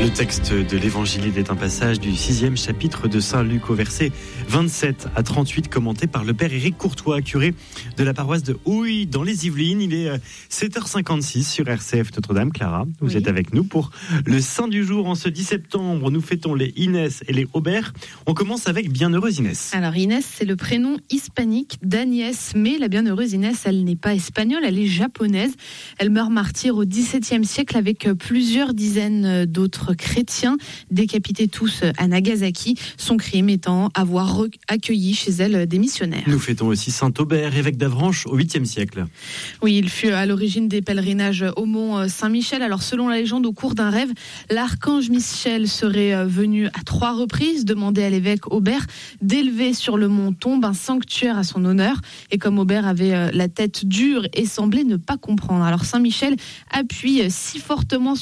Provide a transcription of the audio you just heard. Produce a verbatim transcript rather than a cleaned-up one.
Le texte de l'Évangile est un passage du sixième chapitre de Saint Luc au verset vingt-sept à trente-huit, commenté par le père Éric Courtois, curé de la paroisse de Houille dans les Yvelines. Il est sept heures cinquante-six sur R C F Notre-Dame. Clara, vous oui. êtes avec nous pour le Saint du jour. En ce dix septembre, nous fêtons les Inès et les Aubert. On commence avec Bienheureuse Inès. Alors Inès, c'est le prénom hispanique d'Agnès, mais la Bienheureuse Inès, elle n'est pas espagnole, elle est japonaise. Elle meurt martyre au dix-septième siècle avec plusieurs dizaines d'autres chrétiens, décapités tous à Nagasaki, son crime étant avoir accueilli chez elle des missionnaires. Nous fêtons aussi Saint Aubert, évêque d'Avranches au huitième siècle. Oui, il fut à l'origine des pèlerinages au mont Saint-Michel. Alors selon la légende, au cours d'un rêve, l'archange Michel serait venu à trois reprises demander à l'évêque Aubert d'élever sur le mont Tombe un sanctuaire à son honneur. Et comme Aubert avait la tête dure et semblait ne pas comprendre, alors Saint Michel appuie si fortement